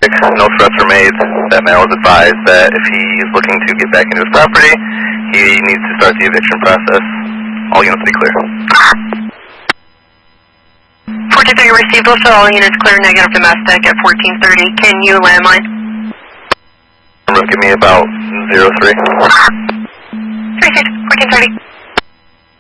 No threats were made. That man was advised that if he is looking to get back into his property, he needs to start the eviction process. All units be clear. 1430 received, also all units clear negative domestic at 1430. Can you landline? Give me about 03. 36, 1430.